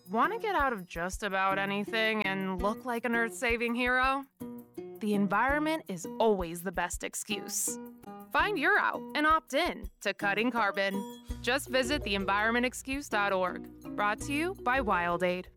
Want to get out of just about anything and look like an Earth-saving hero? The environment is always the best excuse. Find your out and opt in to Cutting Carbon. Just visit theenvironmentexcuse.org. Brought to you by WildAid.